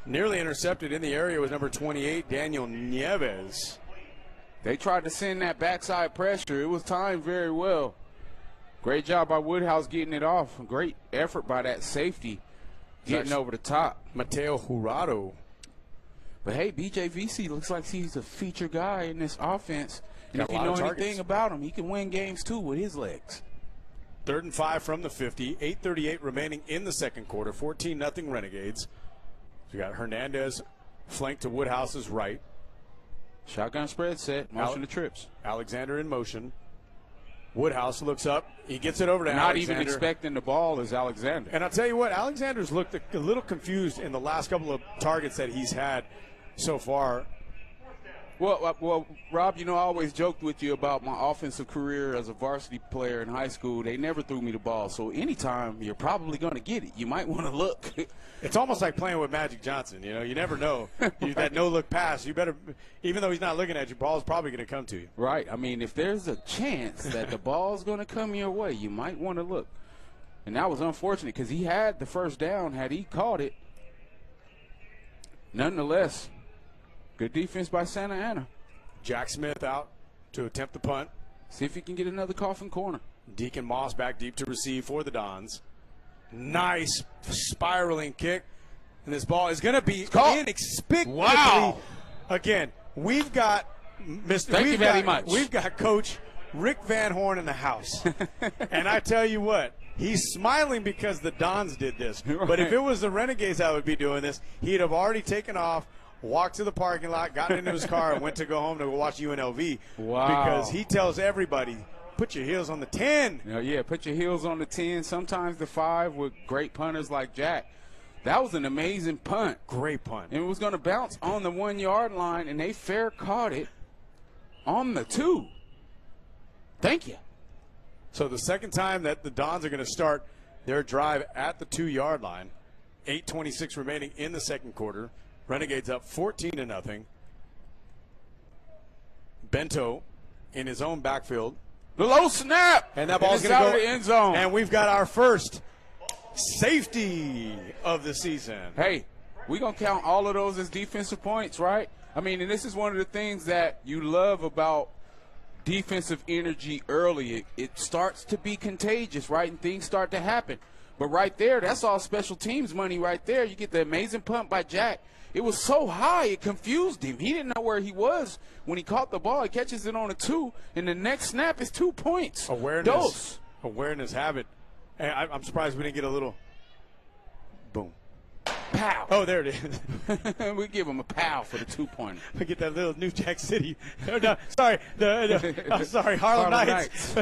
Nearly intercepted in the area was number 28, Daniel Nieves. They tried to send that backside pressure. It was timed very well. Great job by Woodhouse getting it off. Great effort by that safety getting over the top. Mateo Jurado. But, hey, BJVC looks like he's a feature guy in this offense. And if you know anything about him, he can win games, too, with his legs. 3rd and 5 from the 50. 8:38 remaining in the second quarter. 14-0 Renegades. We got Hernandez flanked to Woodhouse's right. Shotgun spread set. Motion to trips. Alexander in motion. Woodhouse looks up. He gets it over to Not Alexander. even expecting the ball is Alexander. And I'll tell you what, Alexander's looked a little confused in the last couple of targets that he's had so far. Well, Rob, you know, I always joked with you about my offensive career as a varsity player in high school. They never threw me the ball. So anytime you're probably going to get it, you might want to look. It's almost like playing with Magic Johnson. You know, you never know. That no-look pass, you better, even though he's not looking at you, ball's probably going to come to you. Right. I mean, if there's a chance that the ball's going to come your way, you might want to look. And that was unfortunate because he had the first down. Had he caught it, nonetheless, good defense by Santa Ana. Jack Smith out to attempt the punt. See if he can get another coffin corner. Deacon Moss back deep to receive for the Dons. Nice spiraling kick. And this ball is going to be inexplicably. Wow. Again, we've got Mr. Thank you very much. We've got Coach Rick Van Horn in the house. And I tell you what, he's smiling because the Dons did this. Right. But if it was the Renegades that would be doing this, he'd have already taken off, walked to the parking lot, gotten into his car, and went to go home to watch UNLV. Wow. Because he tells everybody, put your heels on the 10. Yeah, put your heels on the 10, sometimes the 5 with great punters like Jack. That was an amazing punt. Great punt. And it was going to bounce on the 1-yard line, and they fair caught it on the 2. Thank you. So the second time that the Dons are going to start their drive at the 2-yard line. 8:26 remaining in the second quarter. Renegades up 14-0. Bento in his own backfield. The low snap. And that ball's going to out go of the end zone. And we've got our first safety of the season. Hey, we're going to count all of those as defensive points, right? I mean, and this is one of the things that you love about defensive energy early. It starts to be contagious, right? And things start to happen. But right there, that's all special teams money right there. You get the amazing punt by Jack. It was so high, it confused him. He didn't know where he was when he caught the ball. He catches it on a 2, and the next snap is 2 points. Awareness, habit. And I'm surprised we didn't get a little boom. Pow. Oh, there it is. We give him a pow for the 2-pointer. We get that little New Jack City. No, sorry. I'm sorry, Harlem Nights.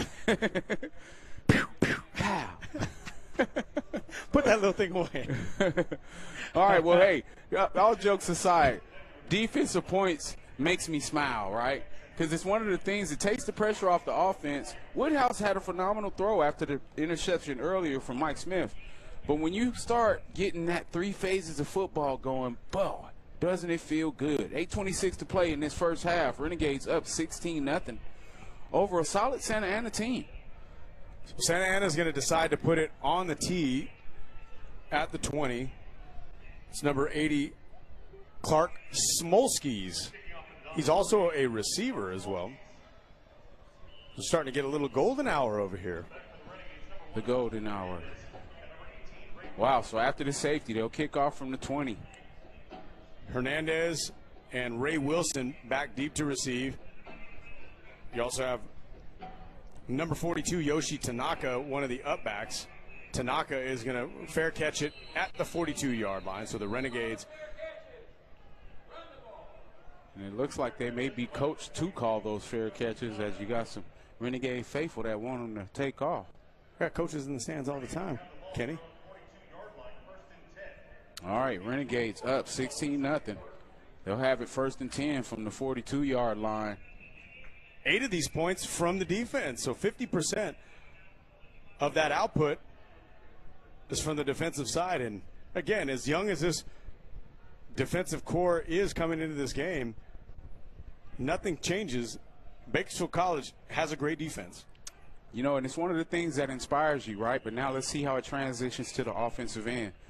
Pow. Put that little thing away. All right, well, hey, all jokes aside, defensive points makes me smile, right? Because it's one of the things that takes the pressure off the offense. Woodhouse had a phenomenal throw after the interception earlier from Mike Smith. But when you start getting that 3 phases of football going, boy, doesn't it feel good? 8:26 to play in this first half. Renegades up 16-0 over a solid Santa Ana team. Santa Ana's going to decide to put it on the tee at the 20. It's number 80, Clark Smolskis. He's also a receiver as well. We're starting to get a little golden hour over here. The golden hour. Wow, so after the safety, they'll kick off from the 20. Hernandez and Ray Wilson back deep to receive. You also have number 42, Yoshi Tanaka, one of the upbacks. Tanaka is going to fair catch it at the 42-yard line, so the Renegades. And it looks like they may be coached to call those fair catches, as you got some Renegade faithful that want them to take off. Got coaches in the stands all the time, Kenny. All right, Renegades up 16-0. They'll have it 1st and 10 from the 42-yard line. 8 of these points from the defense, so 50% of that output is from the defensive side. And again, as young as this defensive core is coming into this game, nothing changes. Bakersfield College has a great defense. You know, and it's one of the things that inspires you, right? But now let's see how it transitions to the offensive end.